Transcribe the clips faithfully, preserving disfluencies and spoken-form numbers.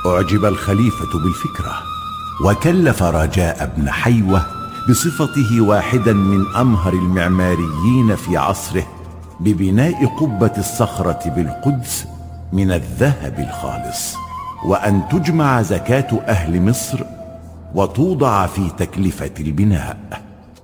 أعجب الخليفة بالفكرة، وكلف رجاء بن حيوة بصفته واحدا من أمهر المعماريين في عصره ببناء قبة الصخرة بالقدس من الذهب الخالص، وأن تجمع زكاة أهل مصر وتوضع في تكلفة البناء.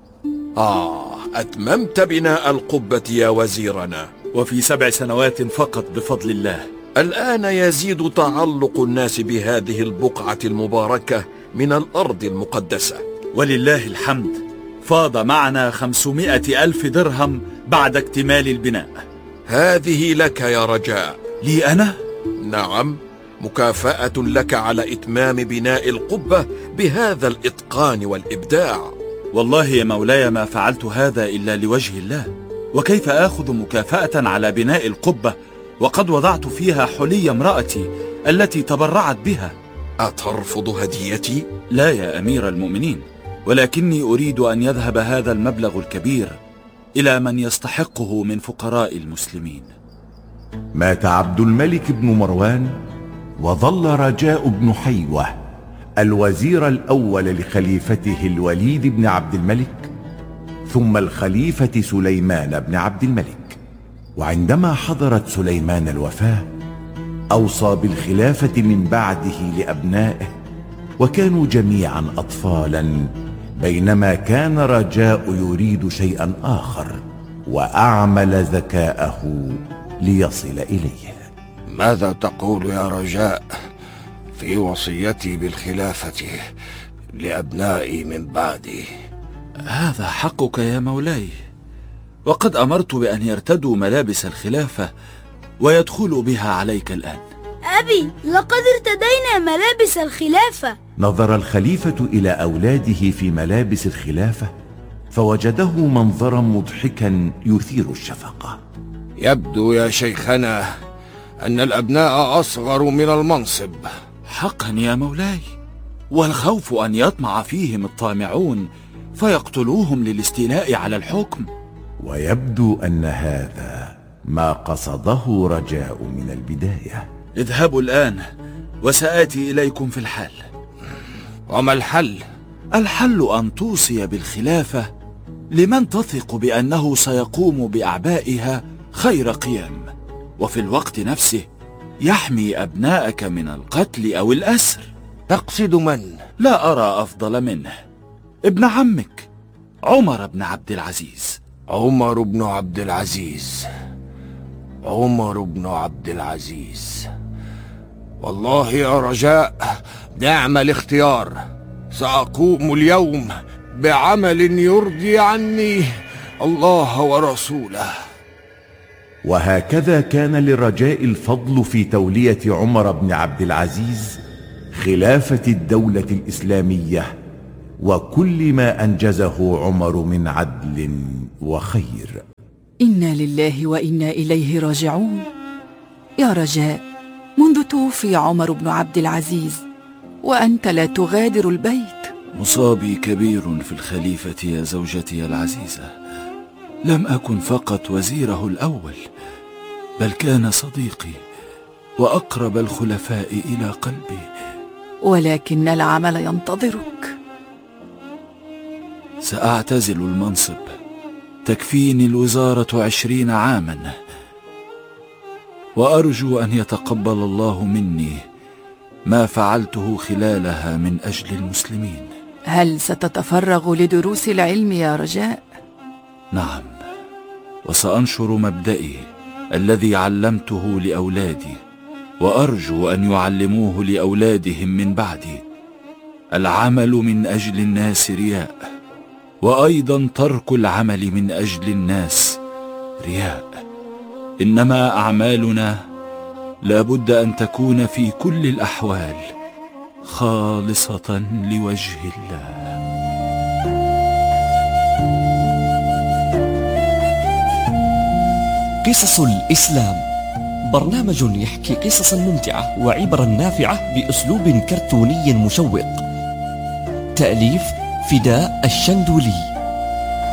آه، أتممت بناء القبة يا وزيرنا، وفي سبع سنوات فقط بفضل الله. الآن يزيد تعلق الناس بهذه البقعة المباركة من الأرض المقدسة. ولله الحمد، فاض معنا خمسمائة ألف درهم بعد اكتمال البناء. هذه لك يا رجاء. لي أنا؟ نعم، مكافأة لك على إتمام بناء القبة بهذا الإتقان والإبداع. والله يا مولاي ما فعلت هذا إلا لوجه الله، وكيف آخذ مكافأة على بناء القبة وقد وضعت فيها حلي امرأتي التي تبرعت بها؟ أترفض هديتي؟ لا يا أمير المؤمنين، ولكني أريد أن يذهب هذا المبلغ الكبير إلى من يستحقه من فقراء المسلمين. مات عبد الملك بن مروان، وظل رجاء بن حيوة الوزير الأول لخليفته الوليد بن عبد الملك، ثم الخليفة سليمان بن عبد الملك. وعندما حضرت سليمان الوفاة أوصى بالخلافة من بعده لأبنائه، وكانوا جميعا أطفالا، بينما كان رجاء يريد شيئا آخر وأعمل ذكاءه ليصل إليه. ماذا تقول يا رجاء في وصيتي بالخلافة لأبنائي من بعدي؟ هذا حقك يا مولاي، وقد أمرت بأن يرتدوا ملابس الخلافة ويدخلوا بها عليك الآن. أبي، لقد ارتدينا ملابس الخلافة. نظر الخليفة إلى أولاده في ملابس الخلافة فوجده منظرا مضحكا يثير الشفقة. يبدو يا شيخنا أن الأبناء أصغر من المنصب. حقا يا مولاي، والخوف أن يطمع فيهم الطامعون فيقتلوهم للاستيلاء على الحكم. ويبدو أن هذا ما قصده رجاء من البداية. اذهبوا الآن وسآتي إليكم في الحال. وما الحل؟ الحل أن توصي بالخلافة لمن تثق بأنه سيقوم بأعبائها خير قيام، وفي الوقت نفسه يحمي أبناءك من القتل أو الأسر. تقصد من؟ لا أرى أفضل منه، ابن عمك عمر بن عبد العزيز. عمر بن عبد العزيز، عمر بن عبد العزيز. والله يا رجاء نعم الاختيار. سأقوم اليوم بعمل يرضي عني الله ورسوله. وهكذا كان للرجاء الفضل في تولية عمر بن عبد العزيز خلافة الدولة الإسلامية، وكل ما أنجزه عمر من عدل وخير. إنا لله وإنا إليه راجعون. يا رجاء، منذ توفي عمر بن عبد العزيز وأنت لا تغادر البيت. مصابي كبير في الخليفة يا زوجتي العزيزة. لم أكن فقط وزيره الأول، بل كان صديقي وأقرب الخلفاء إلى قلبي. ولكن العمل ينتظرك. سأعتزل المنصب، تكفيني الوزارة عشرين عاما، وأرجو أن يتقبل الله مني ما فعلته خلالها من أجل المسلمين. هل ستتفرغ لدروس العلم يا رجاء؟ نعم، وسأنشر مبدئي الذي علمته لأولادي، وأرجو أن يعلموه لأولادهم من بعدي. العمل من أجل الناس رياء، وأيضا ترك العمل من أجل الناس رياء. إنما أعمالنا لابد أن تكون في كل الأحوال خالصة لوجه الله. قصص الإسلام، برنامج يحكي قصصا ممتعة وعبرا نافعة بأسلوب كرتوني مشوق. تأليف فداء الشندولي.